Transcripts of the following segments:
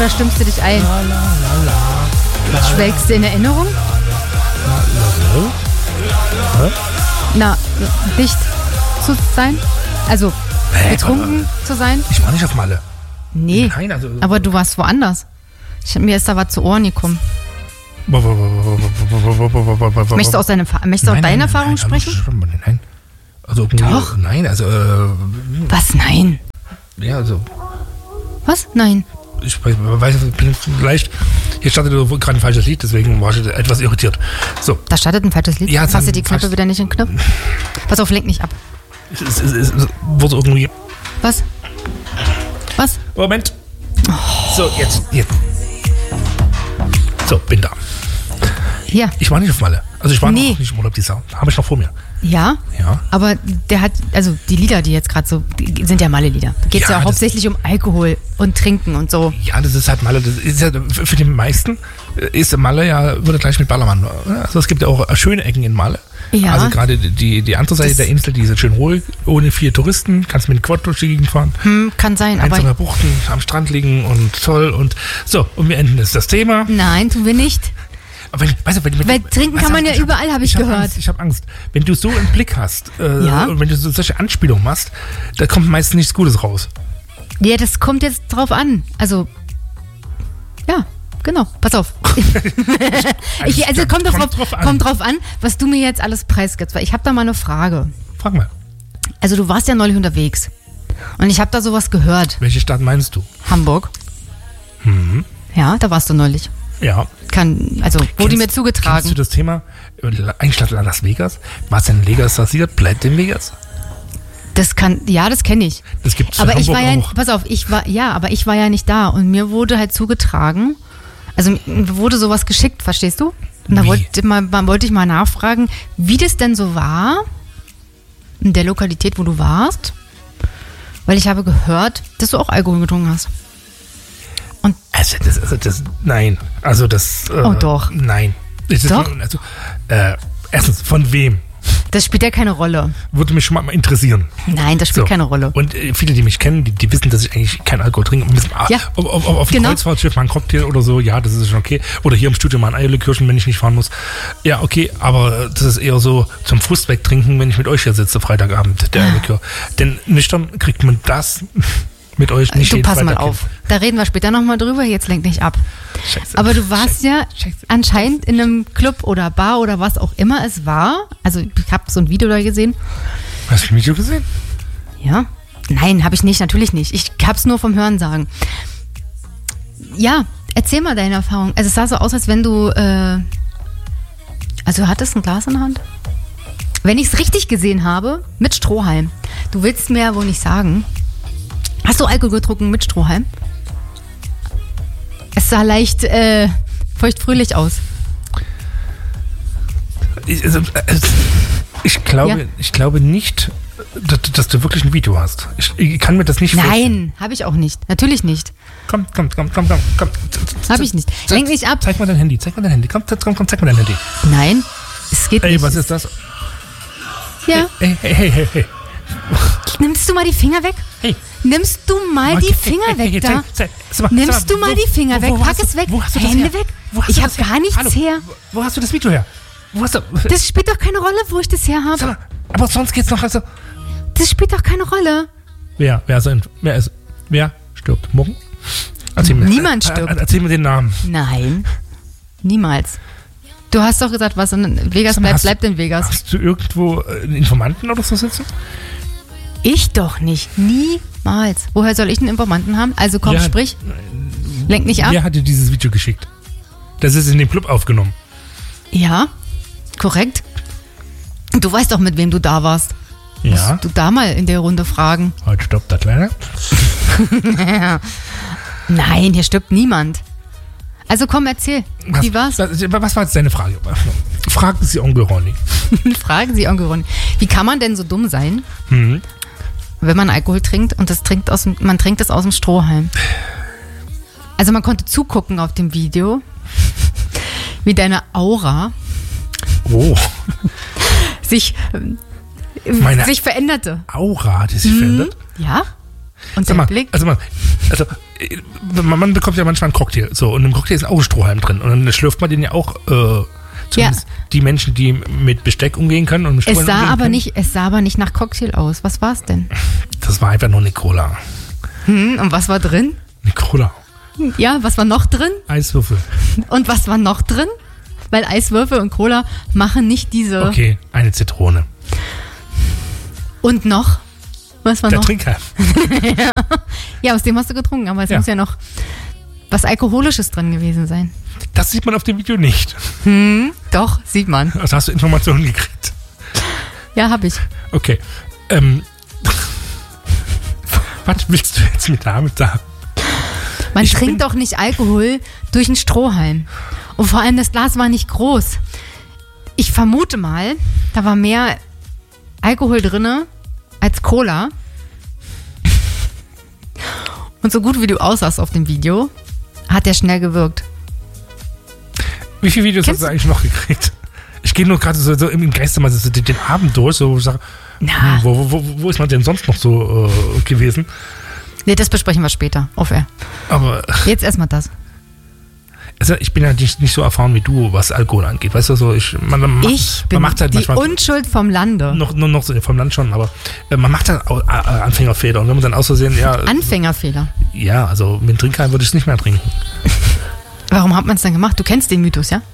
oder stimmst du dich ein? Schwelgst du in Erinnerung? Na, nicht zu sein? Also, betrunken zu sein? Ich war nicht auf Malle. Nee, Nein, also, aber du warst woanders. Mir ist da was zu Ohren gekommen. Möchtest du aus deiner Erfahrung sprechen? Nein. Also Doch. Nein, also. Was? Nein. Ja, also. Was? Nein. Ich weiß, vielleicht. Hier startet gerade ein falsches Lied, deswegen war ich etwas irritiert. So. Da startet ein falsches Lied? Ja, hast du die Knöpfe wieder nicht in den Knopf? Pass auf, lenk nicht ab. Es wurde irgendwie. Was? Moment. So, jetzt. So, bin da. Hier. Ich war nicht auf Malle. Also ich war noch nicht im Urlaub dieses Jahr. Habe ich noch vor mir. Ja? Ja. Aber der hat, also die Lieder, die jetzt gerade so, die sind ja Malle-Lieder. Da geht es ja hauptsächlich um Alkohol und Trinken und so. Ja, das ist halt Malle. Das ist ja, für die meisten ist Malle ja, würde gleich mit Ballermann. Also es gibt ja auch schöne Ecken in Malle. Ja. Also gerade die andere Seite der Insel, die ist schön ruhig, ohne viele Touristen. Kannst mit dem Quad durch die Gegend fahren. Kann sein, einsame Buchten am Strand liegen und toll und so. Und wir enden das Thema. Nein, tun wir nicht. Weil trinken kann man ja überall, habe ich gehört. Ich habe Angst. Wenn du so einen Blick hast und wenn du so solche Anspielungen machst, da kommt meistens nichts Gutes raus. Ja, das kommt jetzt drauf an. Also, ja, genau. Pass auf. Kommt drauf an, was du mir jetzt alles preisgibst. Weil ich habe da mal eine Frage. Frag mal. Also du warst ja neulich unterwegs. Und ich habe da sowas gehört. Welche Stadt meinst du? Hamburg. Ja, da warst du neulich. Ja. Wurde mir zugetragen. Kennst du das Thema, eigentlich Las Vegas? Was in Vegas passiert, bleibt in Vegas? Das kenne ich. Das gibt's aber ich war ja, pass auf, ich war ja nicht da und mir wurde halt zugetragen, also mir wurde sowas geschickt, verstehst du? Und da wollte ich mal nachfragen, wie das denn so war in der Lokalität, wo du warst, weil ich habe gehört, dass du auch Alkohol getrunken hast. Und nein. Also das. Oh doch. Nein. Doch? Erstens, von wem? Das spielt ja keine Rolle. Würde mich schon mal interessieren. Nein, das spielt keine Rolle. Und viele, die mich kennen, die wissen, dass ich eigentlich keinen Alkohol trinke. Und wissen, auf dem Kreuzfahrtschiff mal ein Cocktail oder so, ja, das ist schon okay. Oder hier im Studio mal ein Eierlikörchen, wenn ich nicht fahren muss. Ja, okay, aber das ist eher so zum Frust wegtrinken, wenn ich mit euch hier sitze, Freitagabend, der Eierlikör. Denn nüchtern kriegt man das mit euch nicht. Du pass mal auf. Da reden wir später nochmal drüber. Jetzt lenk nicht ab. Scheiße. Aber du warst anscheinend in einem Club oder Bar oder was auch immer es war. Also ich habe so ein Video da gesehen. Hast du ein Video gesehen? Ja. Nein, habe ich nicht. Natürlich nicht. Ich habe es nur vom Hörensagen. Ja, erzähl mal deine Erfahrung. Also es sah so aus, als wenn du du hattest ein Glas in der Hand? Wenn ich es richtig gesehen habe, mit Strohhalm. Du willst mir ja wohl nicht sagen. Hast du Alkohol getrunken mit Strohhalm? Es sah leicht feuchtfröhlich aus. Ich glaube nicht, dass du wirklich ein Video hast. Ich kann mir das nicht vorstellen. Nein, habe ich auch nicht. Natürlich nicht. Komm. Habe ich nicht. Lenk nicht ab. Zeig mal dein Handy. Komm, zeig mal dein Handy. Nein, es geht nicht. Ey, was ist das? Ja. Hey. Nimmst du mal die Finger weg? Hey. Nimmst du mal die Finger weg da? Nimmst du mal die Finger weg? Pack es weg. Hände weg. Ich habe gar nichts her. Wo hast du das Video her? Das spielt doch keine Rolle, wo ich das her habe. Aber sonst geht's noch. Also. Das spielt doch keine Rolle. Wer stirbt morgen? Niemand stirbt. Erzähl mir den Namen. Nein, niemals. Du hast doch gesagt, was in Vegas bleibt in Vegas. Hast du irgendwo einen Informanten oder so sitzen? Ich doch nicht. Niemals. Woher soll ich einen Informanten haben? Also komm, sprich. Lenk nicht ab. Wer hat dir dieses Video geschickt? Das ist in dem Club aufgenommen. Ja, korrekt. Du weißt doch, mit wem du da warst. Ja. Musst du da mal in der Runde fragen. Heute stirbt der Kleine. Nein, hier stirbt niemand. Also komm, erzähl. Wie war's? Was war jetzt deine Frage? Fragen Sie Onkel Ronny. Fragen Sie Onkel Ronny. Wie kann man denn so dumm sein, wenn man Alkohol trinkt und man trinkt es aus dem Strohhalm? Also man konnte zugucken auf dem Video, wie deine Aura sich veränderte. Aura, die sich verändert? Ja. Und sag der mal, Blick. Also man bekommt ja manchmal einen Cocktail. So, und im Cocktail ist auch ein Strohhalm drin. Und dann schlürft man den ja auch zumindest die Menschen, die mit Besteck umgehen können. Und mit es sah aber nicht nach Cocktail aus. Was war es denn? Das war einfach nur eine Cola. Und was war drin? Eine Cola. Ja, was war noch drin? Eiswürfel. Und was war noch drin? Weil Eiswürfel und Cola machen nicht diese... Okay, eine Zitrone. Und noch? Was war der noch? Trinkhalm. Ja, aus dem hast du getrunken, aber es muss ja noch was Alkoholisches drin gewesen sein. Das sieht man auf dem Video nicht. Doch, sieht man. Also hast du Informationen gekriegt? Ja, hab ich. Okay. Was willst du jetzt damit sagen? Man trinkt doch nicht Alkohol durch einen Strohhalm. Und vor allem das Glas war nicht groß. Ich vermute mal, da war mehr Alkohol drin als Cola. Und so gut wie du aussahst auf dem Video, hat der schnell gewirkt. Wie viele Videos hast du eigentlich noch gekriegt? Ich gehe nur gerade so im Geiste mal so den Abend durch, so, wo ich sage, wo ist man denn sonst noch so gewesen? Nee, das besprechen wir später, off-air. Aber jetzt erstmal das. Also ich bin ja nicht so erfahren wie du, was Alkohol angeht. Weißt du, so man macht halt die manchmal Unschuld vom Lande. Noch so vom Land schon, aber man macht halt Anfängerfehler. Und wenn man dann aus Versehen, Anfängerfehler? Ja, also mit Trinkhalm würde ich es nicht mehr trinken. Warum hat man es dann gemacht? Du kennst den Mythos, ja?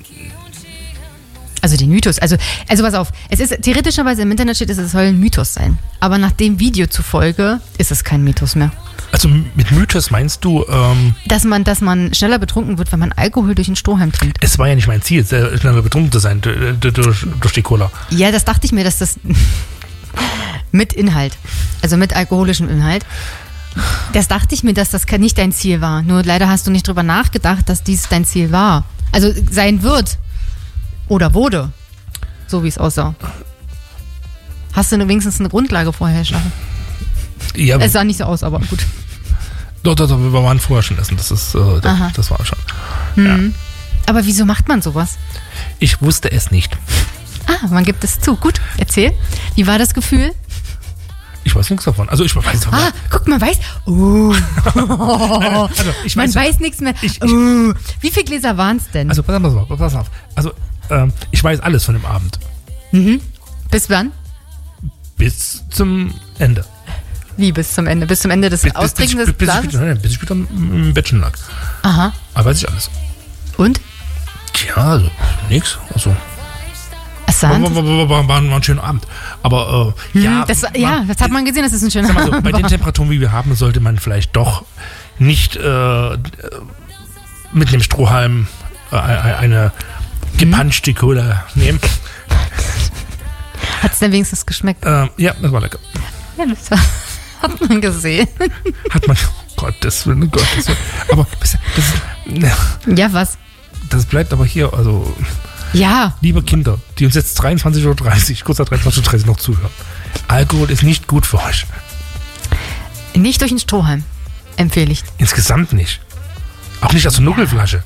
Also den Mythos. Also pass auf. Es ist theoretischerweise im Internet steht, es soll ein Mythos sein. Aber nach dem Video zufolge ist es kein Mythos mehr. Also mit Mythos meinst du? Dass man schneller betrunken wird, wenn man Alkohol durch einen Strohhalm trinkt. Es war ja nicht mein Ziel, schneller betrunken zu sein durch die Cola. Ja, das dachte ich mir, dass das mit Inhalt, also mit alkoholischem Inhalt, das dachte ich mir, dass das nicht dein Ziel war. Nur leider hast du nicht drüber nachgedacht, dass dies dein Ziel war. Also sein wird. Oder wurde. So wie es aussah. Hast du wenigstens eine Grundlage vorher geschaffen? Ja. Es sah nicht so aus, aber gut. Doch, wir waren vorher schon essen. Das war schon. Ja. Aber wieso macht man sowas? Ich wusste es nicht. Man gibt es zu. Gut, erzähl. Wie war das Gefühl? Ich weiß nichts davon. Also ich weiß davon. Guck, man weiß. Man weiß nichts mehr. Wie viele Gläser waren es denn? Also pass auf. Also ich weiß alles von dem Abend. Bis wann? Bis zum Ende. Wie bis zum Ende? Bis zum Ende des Austrinken des Glases? Bis ich wieder im Bettchen lag. Aha. Aber weiß ich alles. Und? Tja, also nix. Also war ein schöner Abend. Aber das hat man gesehen, das ist ein schöner Abend. So, bei den Temperaturen, wie wir haben, sollte man vielleicht doch nicht mit dem Strohhalm eine gepanschte Cola nehmen. Hat es denn wenigstens geschmeckt? Ja, das war lecker. Ja, das hat man gesehen. Gottes Willen. Aber ja, was? Das bleibt aber hier, also... Ja. Liebe Kinder, die uns jetzt 23:30 Uhr, kurz nach 23:30 Uhr noch zuhören. Alkohol ist nicht gut für euch. Nicht durch den Strohhalm, empfehle ich. Insgesamt nicht. Auch nicht aus der Nuckelflasche.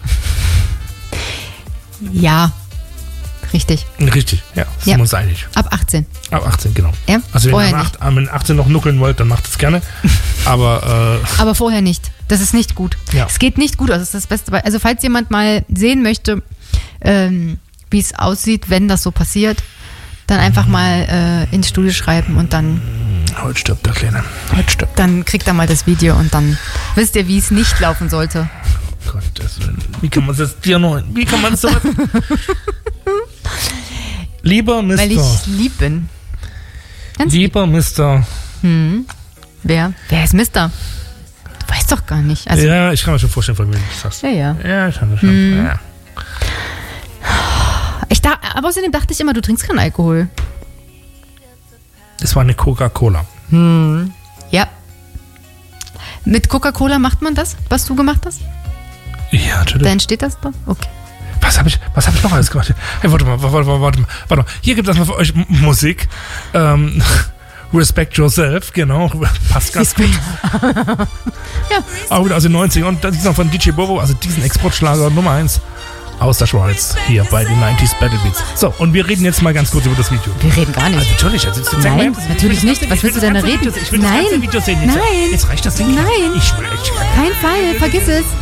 Ja, richtig. Richtig, ja, sind wir uns einig. Ab 18. Ab 18, genau. Ja? Also wenn ihr mit 18 noch nuckeln wollt, dann macht es gerne. Aber vorher nicht. Das ist nicht gut. Ja. Es geht nicht gut aus, das ist das Beste. Also falls jemand mal sehen möchte, wie es aussieht, wenn das so passiert, dann einfach mal ins Studio schreiben und dann... Heute stirbt der Kleine. Heute stirbt. Dann kriegt er mal das Video und dann wisst ihr, wie es nicht laufen sollte. Gottes Willen. Wie kann man das dir noch... Wie kann man so... Lieber Mr. Weil ich lieb bin. Ganz lieber lieb. Mr. Wer? Wer ist Mr.? Du weißt doch gar nicht. Also, ja, ich kann mir schon vorstellen, von wem du das hast. Ja. Ja, ich kann das schon. Ja. Aber außerdem dachte ich immer, du trinkst keinen Alkohol. Das war eine Coca-Cola. Ja. Mit Coca-Cola macht man das, was du gemacht hast? Ja, natürlich. Da entsteht das doch? Okay. Was hab ich noch alles gemacht? Hey, warte mal. Hier gibt es mal für euch Musik. Respect Yourself, genau. Passt ganz gut. Ja. Auch wieder aus den 90ern. Und das ist noch von DJ Bobo, also diesen Exportschlager Nummer 1. aus der Schweiz hier bei den 90s Battle Beats. So, und wir reden jetzt mal ganz kurz über das Video. Wir reden gar nicht. Also natürlich. Nein, natürlich nicht. Was willst du denn da reden? Ich will das ganze Video sehen. Jetzt reicht das Ding. Nein. Jetzt reicht das Ding. Nein. Ich schwöre. Kein Fall. Vergiss es.